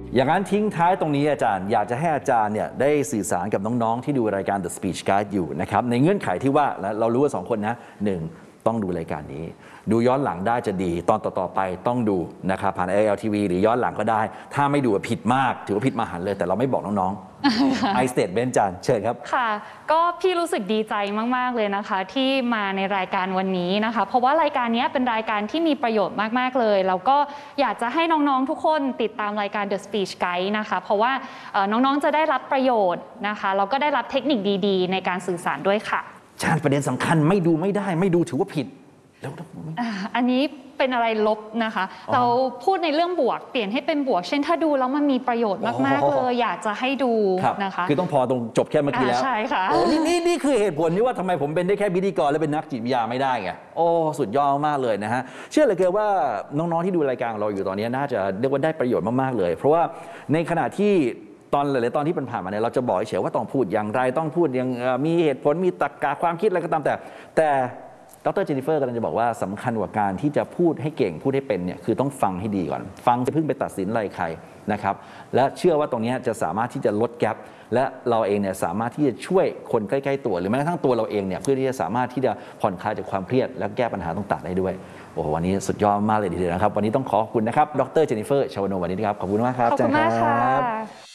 อย่างนั้นทิ้งท้ายตรงนี้อาจารย์อยากจะให้อาจารย์เนี่ยได้สื่อสารกับน้องๆที่ดูรายการ The Speech Guide อยู่นะครับในเงื่อนไขที่ว่าเรารู้ว่า2 คนนะ1ต้องดูรายการนี้ดูย้อนหลังได้จะดีตอนต่อๆไปต้องดูนะครับผ่าน ALTV หรือย้อนหลังก็ได้ถ้าไม่ดูผิดมากถือว่าผิดมหันต์เลยแต่เราไม่บอกน้องๆไอสเตทเบนจานเชิญครับค่ะก็พี่รู้สึกดีใจมากๆเลยนะคะที่มาในรายการวันนี้นะคะเพราะว่ารายการนี้เป็นรายการที่มีประโยชน์มากๆเลยแล้วก็อยากจะให้น้องๆทุกคนติดตามรายการ The Speech Guide นะคะเพราะว่าน้องๆจะได้รับประโยชน์นะคะแล้วก็ได้รับเทคนิคดีๆในการสื่อสารด้วยค่ะอาจารย์ประเด็นสำคัญไม่ดูไม่ได้ไม่ดูถือว่าผิดแล้วอันนี้เป็นอะไรลบนะคะเราพูดในเรื่องบวกเปลี่ยนให้เป็นบวกเช่นถ้าดูแล้วมันมีประโยชน์มากๆเลยอยากจะให้ดูนะคะคือต้องพอตรงจบแค่เมื่อกี้แล้วใช่ค่ะนี่คือเหตุผลที่ว่าทำไมผมเป็นได้แค่พิธีกรและเป็นนักจิตวิทยาไม่ได้ไงโอ้สุดยอดมากเลยนะฮะเชื่อเลยเกินว่าน้องๆที่ดูรายการเราอยู่ตอนนี้น่าจะเรียกว่าได้ประโยชน์มากๆเลยเพราะว่าในขณะที่ตอนหลายๆตอนที่ผ่านมาเนี่ยเราจะบอกเฉยว่าต้องพูดอย่างไรต้องพูดอย่างมีเหตุผลมีตรรกะความคิดอะไรก็ตามแต่ดร.เจนนิเฟอร์กำลังจะบอกว่าสำคัญกว่าการที่จะพูดให้เก่งพูดให้เป็นเนี่ยคือต้องฟังให้ดีก่อนฟังจะเพิ่งไปตัดสินอะไรใครนะครับและเชื่อว่าตรงนี้จะสามารถที่จะลดแกปและเราเองเนี่ยสามารถที่จะช่วยคนใกล้ๆตัวหรือแม้กระทั่งตัวเราเองเนี่ยเพื่อที่จะสามารถที่จะผ่อนคลายจากความเครียดและแก้ปัญหาต่างๆได้ด้วยโอ้โหวันนี้สุดยอดมากเลยทีเดียวนะครับวันนี้ต้องขอบคุณนะครับดร.เจนนิเฟอร์ชวโนวันนี้นะครับขอบคุณมากครับขอบคุณมากค่ะ